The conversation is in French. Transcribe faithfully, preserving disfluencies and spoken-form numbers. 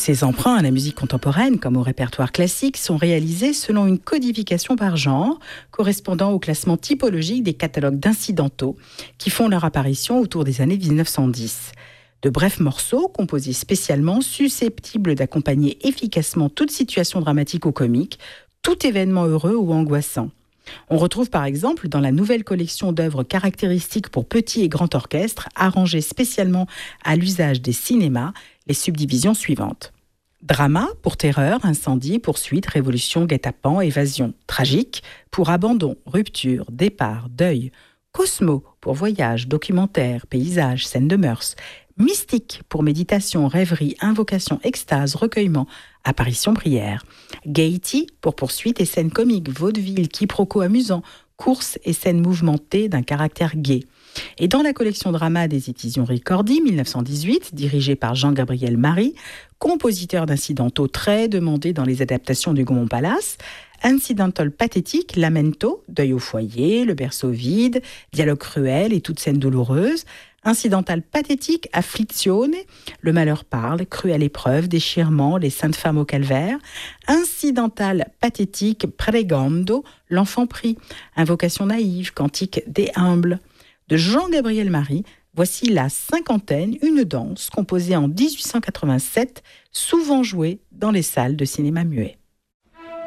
Ces emprunts à la musique contemporaine, comme au répertoire classique, sont réalisés selon une codification par genre, correspondant au classement typologique des catalogues d'incidentaux, qui font leur apparition autour des années dix-neuf cent dix. De brefs morceaux, composés spécialement, susceptibles d'accompagner efficacement toute situation dramatique ou comique, tout événement heureux ou angoissant. On retrouve par exemple dans la nouvelle collection d'œuvres caractéristiques pour petit et grand orchestre, arrangées spécialement à l'usage des cinémas, les subdivisions suivantes. Drama pour terreur, incendie, poursuite, révolution, guet-apens, évasion. Tragique pour abandon, rupture, départ, deuil. Cosmo pour voyage, documentaire, paysage, scène de mœurs. Mystique pour méditation, rêverie, invocation, extase, recueillement, apparition, prière. Gaiety pour poursuite et scènes comiques, vaudeville, quiproquo amusant, course et scènes mouvementées d'un caractère gai. Et dans la collection drama des éditions Ricordi, dix-neuf cent dix-huit, dirigée par Jean-Gabriel Marie, compositeur d'incidentaux très demandés dans les adaptations du Gaumont Palace, incidental pathétique, lamento, deuil au foyer, le berceau vide, dialogue cruel et toute scène douloureuse, incidental pathétique, afflictione, le malheur parle, cruelle épreuve, déchirement, les saintes femmes au calvaire, incidental pathétique, pregando, l'enfant pris, invocation naïve, cantique des humbles. De Jean-Gabriel Marie, voici la cinquantaine, une danse composée en dix-huit cent quatre-vingt-sept, souvent jouée dans les salles de cinéma muet.